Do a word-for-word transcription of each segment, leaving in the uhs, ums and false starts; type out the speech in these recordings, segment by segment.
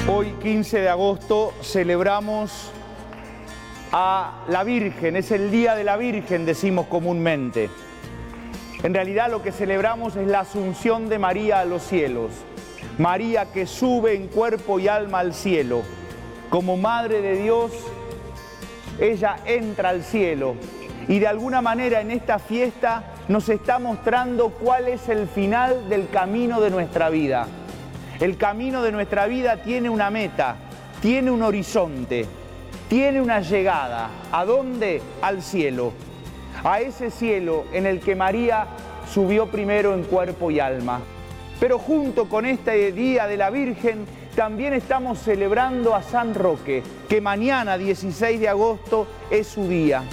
Hoy, quince de agosto, celebramos a la Virgen. Es el Día de la Virgen, decimos comúnmente. En realidad lo que celebramos es la asunción de María a los cielos. María que sube en cuerpo y alma al cielo. Como Madre de Dios, ella entra al cielo. Y de alguna manera en esta fiesta nos está mostrando cuál es el final del camino de nuestra vida. El camino de nuestra vida tiene una meta, tiene un horizonte, tiene una llegada. ¿A dónde? Al cielo. A ese cielo en el que María subió primero en cuerpo y alma. Pero junto con este Día de la Virgen también estamos celebrando a San Roque, que mañana, dieciséis de agosto, es su día.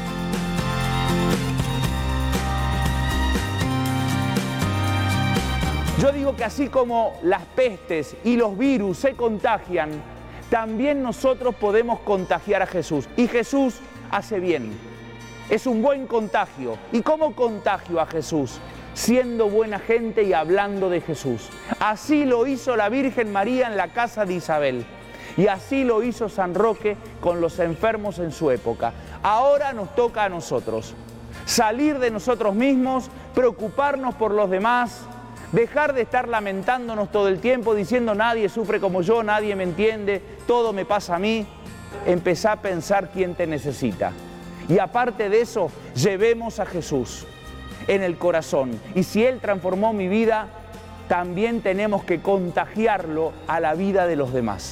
Yo digo que así como las pestes y los virus se contagian, también nosotros podemos contagiar a Jesús. Y Jesús hace bien. Es un buen contagio. ¿Y cómo contagio a Jesús? Siendo buena gente y hablando de Jesús. Así lo hizo la Virgen María en la casa de Isabel. Y así lo hizo San Roque con los enfermos en su época. Ahora nos toca a nosotros. Salir de nosotros mismos, preocuparnos por los demás, dejar de estar lamentándonos todo el tiempo, diciendo nadie sufre como yo, nadie me entiende, todo me pasa a mí. Empezá a pensar quién te necesita. Y aparte de eso, llevemos a Jesús en el corazón. Y si Él transformó mi vida, también tenemos que contagiarlo a la vida de los demás.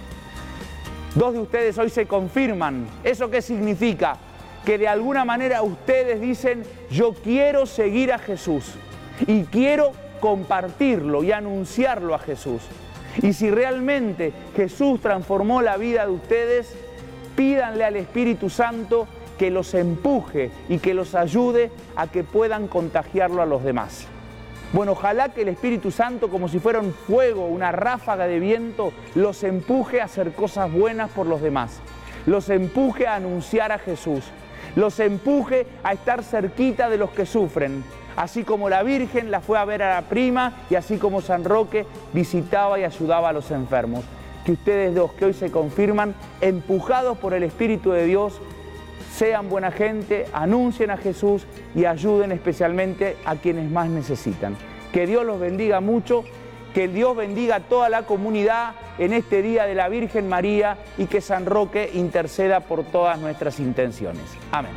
Dos de ustedes hoy se confirman. ¿Eso qué significa? Que de alguna manera ustedes dicen, yo quiero seguir a Jesús y quiero compartirlo y anunciarlo a Jesús. Y si realmente Jesús transformó la vida de ustedes, pídanle al Espíritu Santo que los empuje y que los ayude a que puedan contagiarlo a los demás. Bueno, ojalá que el Espíritu Santo, como si fuera un fuego, una ráfaga de viento, los empuje a hacer cosas buenas por los demás, los empuje a anunciar a Jesús, los empuje a estar cerquita de los que sufren, así como la Virgen la fue a ver a la prima y así como San Roque visitaba y ayudaba a los enfermos. Que ustedes dos que hoy se confirman, empujados por el Espíritu de Dios, sean buena gente, anuncien a Jesús y ayuden especialmente a quienes más necesitan. Que Dios los bendiga mucho, que Dios bendiga a toda la comunidad en este Día de la Virgen María y que San Roque interceda por todas nuestras intenciones. Amén.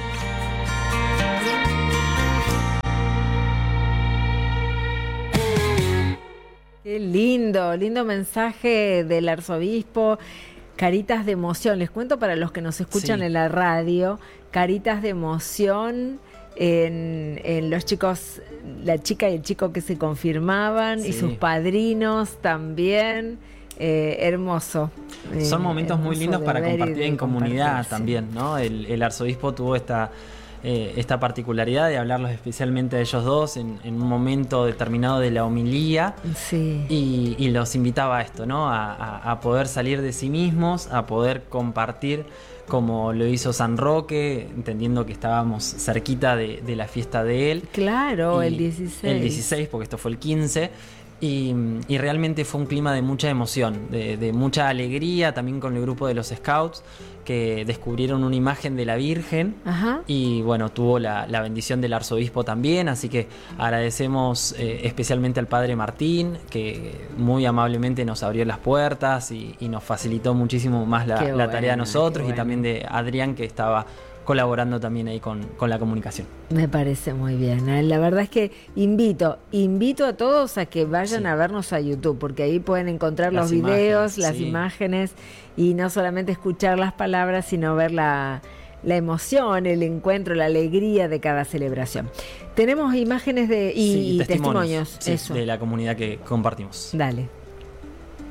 Qué lindo, lindo mensaje del arzobispo. Caritas de emoción, les cuento para los que nos escuchan sí. en la radio, caritas de emoción en, en los chicos, la chica y el chico que se confirmaban sí. y sus padrinos también, eh, hermoso. Son momentos hermoso muy lindos para compartir en comunidad sí. también, ¿no? El, el arzobispo tuvo esta... Eh, esta particularidad de hablarlos especialmente a ellos dos en, en un momento determinado de la homilía sí. y, y los invitaba a esto, ¿no? A, a, a poder salir de sí mismos, a poder compartir como lo hizo San Roque, entendiendo que estábamos cerquita de, de la fiesta de él. Claro, y el dieciséis. El dieciséis, porque esto fue el quince. Y, y realmente fue un clima de mucha emoción, de, de mucha alegría, también con el grupo de los Scouts, que descubrieron una imagen de la Virgen. Ajá. Y bueno, tuvo la, la bendición del arzobispo también, así que agradecemos eh, especialmente al padre Martín, que muy amablemente nos abrió las puertas y, y nos facilitó muchísimo más la, Qué la tarea bueno, a nosotros, qué y también de Adrián, que estaba colaborando también ahí con, con la comunicación. Me parece muy bien, ¿eh? La verdad es que invito, invito a todos a que vayan sí. a vernos a YouTube, porque ahí pueden encontrar las los videos, imágenes, las sí. imágenes, y no solamente escuchar las palabras, sino ver la, la emoción, el encuentro, la alegría de cada celebración. Tenemos imágenes de y, sí, y testimonios, testimonios sí, eso. de la comunidad que compartimos. Dale.